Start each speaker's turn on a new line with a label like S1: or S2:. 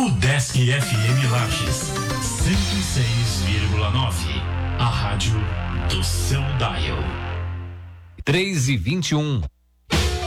S1: Udesc FM Lages, 106,9. A rádio do seu dial.
S2: 3:21.